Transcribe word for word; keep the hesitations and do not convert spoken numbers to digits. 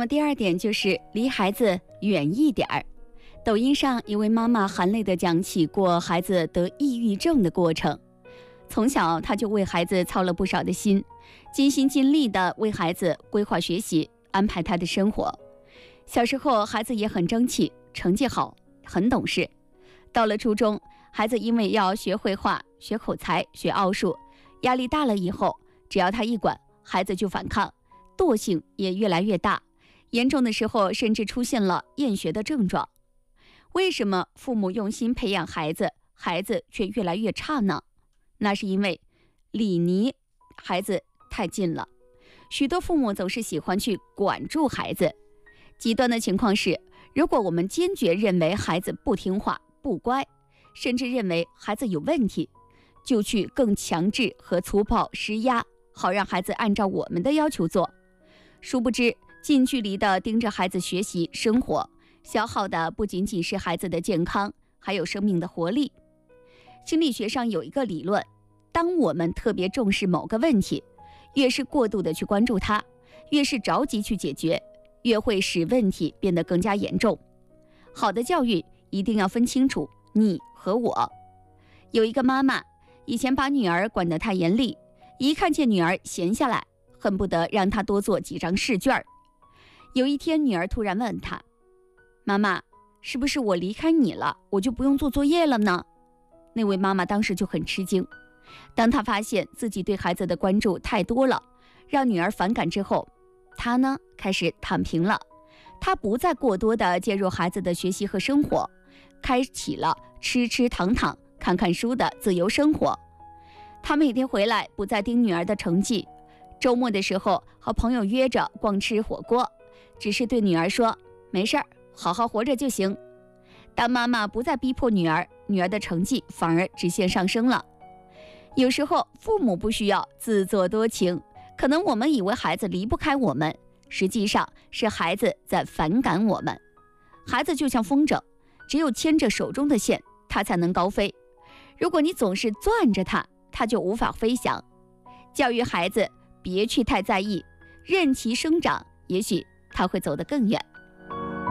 么第二点就是离孩子远一点儿。抖音上一位妈妈含泪地讲起过孩子得抑郁症的过程。从小她就为孩子操了不少的心，尽心尽力地为孩子规划学习，安排他的生活。小时候孩子也很争气，成绩好，很懂事。到了初中，孩子因为要学绘画、学口才、学奥数，压力大了以后，只要他一管，孩子就反抗，惰性也越来越大，严重的时候甚至出现了厌学的症状。为什么父母用心培养孩子，孩子却越来越差呢？那是因为离你孩子太近了。许多父母总是喜欢去管住孩子。极端的情况是，如果我们坚决认为孩子不听话、不乖，甚至认为孩子有问题，就去更强制和粗暴施压，好让孩子按照我们的要求做。殊不知，近距离地盯着孩子学习生活，消耗的不仅仅是孩子的健康，还有生命的活力。心理学上有一个理论，当我们特别重视某个问题，越是过度的去关注它，越是着急去解决，越会使问题变得更加严重。好的教育一定要分清楚你和我。有一个妈妈以前把女儿管得太严厉，一看见女儿闲下来，恨不得让她多做几张试卷。有一天女儿突然问她，妈妈，是不是我离开你了，我就不用做作业了呢？那位妈妈当时就很吃惊。当她发现自己对孩子的关注太多了，让女儿反感之后，她呢开始躺平了。她不再过多的介入孩子的学习和生活，开启了吃吃躺躺看看书的自由生活。她每天回来不再盯女儿的成绩，周末的时候和朋友约着逛吃火锅，只是对女儿说，没事儿，好好活着就行。当妈妈不再逼迫女儿，女儿的成绩反而直线上升了。有时候父母不需要自作多情，可能我们以为孩子离不开我们，实际上是孩子在反感我们。孩子就像风筝，只有牵着手中的线，它才能高飞。如果你总是攥着它，它就无法飞翔。教育孩子别去太在意，任其生长，也许他会走得更远。